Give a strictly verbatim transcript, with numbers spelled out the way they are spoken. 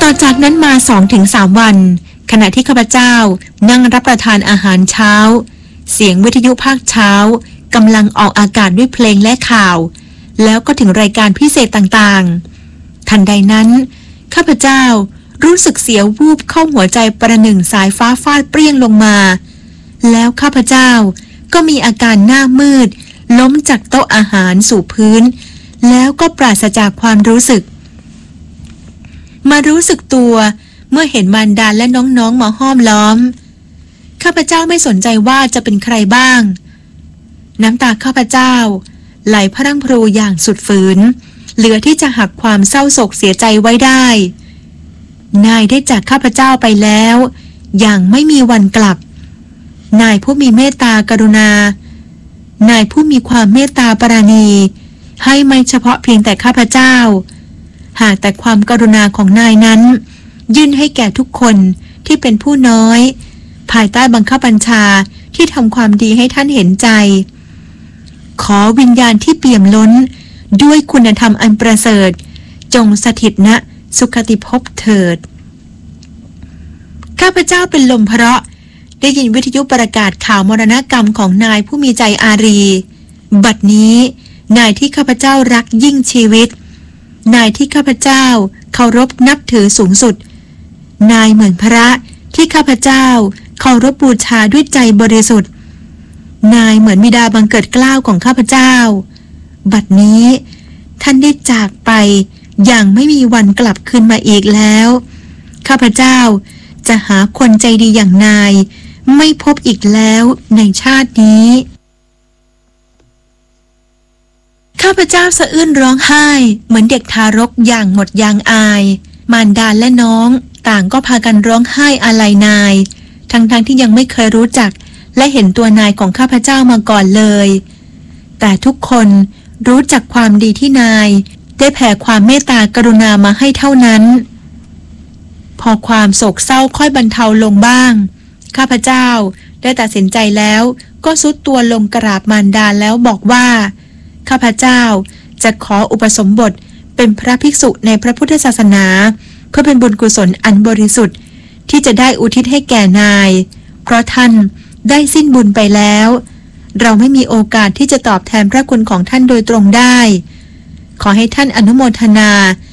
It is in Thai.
อจากนั้นมา สองถึงสาม วันขณะที่ข้าพเจ้านั่งรับประทานอาหารเช้าเสียงวิทยุภาคเช้ากำลังออกอากาศด้วยเพลงและข่าวแล้วก็ถึงรายการพิเศษต่างๆทันใดนั้นข้าพเจ้ารู้สึกเสียววูบเข้าหัวใจประหนึ่งสายฟ้าฟาดเปรี้ยงลงมาแล้วข้าพเจ้าก็มีอาการหน้ามืดล้มจากโต๊ะอาหารสู่พื้นแล้วก็ปราศจากความรู้สึกมารู้สึกตัวเมื่อเห็นมารดาและน้องๆมาห้อมล้อมข้าพเจ้าไม่สนใจว่าจะเป็นใครบ้างน้ำตาข้าพเจ้าไหลพรั่งพรูอย่างสุดฝืนเหลือที่จะหักความเศร้าโศกเสียใจไว้ได้นายได้จากข้าพเจ้าไปแล้วอย่างไม่มีวันกลับนายผู้มีเมตตากรุณานายผู้มีความเมตตาปราณีให้ไม่เฉพาะเพียงแต่ข้าพเจ้าหากแต่ความกรุณาของนายนั้นยื่นให้แก่ทุกคนที่เป็นผู้น้อยภายใต้บังคับบัญชาที่ทำความดีให้ท่านเห็นใจขอวิญญาณที่เปี่ยมล้นด้วยคุณธรรมอันประเสริฐจงสถิตณสุคติภพเถิดข้าพเจ้าเป็นลมเพราะได้ยินวิทยุประกาศข่าวมรณกรรมของนายผู้มีใจอารีบัดนี้นายที่ข้าพเจ้ารักยิ่งชีวิตนายที่ข้าพเจ้าเคารพนับถือสูงสุดนายเหมือนพระที่ข้าพเจ้าเคารพบูชาด้วยใจบริสุทธิ์นายเหมือนบิดาบังเกิดเกล้าของข้าพเจ้าบัดนี้ท่านได้จากไปอย่างไม่มีวันกลับคืนมาอีกแล้วข้าพเจ้าจะหาคนใจดีอย่างนายไม่พบอีกแล้วในชาตินี้ข้าพเจ้าสะอื้นร้องไห้เหมือนเด็กทารกอย่างหมดยางอายมารดาและน้องต่างก็พากันร้องไห้อาลัยนายทั้งๆ ท, ที่ยังไม่เคยรู้จักและเห็นตัวนายของข้าพเจ้ามาก่อนเลยแต่ทุกคนรู้จักความดีที่นายได้แผ่ความเมตตากรุณามาให้เท่านั้นพอความโศกเศร้าค่อยบรรเทาลงบ้างข้าพเจ้าได้ตัดสินใจแล้วก็ทรุดตัวลงกราบมารดาแล้วบอกว่าข้าพเจ้าจะขออุปสมบทเป็นพระภิกษุในพระพุทธศาสนาเพื่อเป็นบุญกุศลอันบริสุทธิ์ที่จะได้อุทิศให้แก่นายเพราะท่านได้สิ้นบุญไปแล้วเราไม่มีโอกาสที่จะตอบแทนพระคุณของท่านโดยตรงได้ขอให้ท่านอนุโมทนา